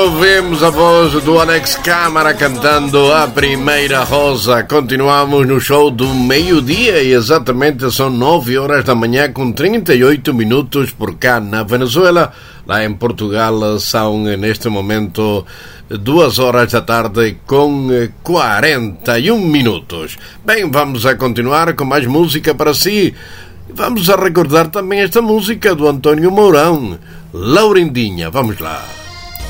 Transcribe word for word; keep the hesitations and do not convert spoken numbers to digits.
Ouvimos a voz do Alex Câmara cantando A Primeira Rosa. Continuamos no show do meio-dia e exatamente são nove horas da manhã com trinta e oito minutos por cá na Venezuela. Lá em Portugal são neste momento duas horas da tarde com quarenta e um minutos. Bem, vamos a continuar com mais música para si. Vamos a recordar também esta música do António Mourão, Laurindinha. Vamos lá.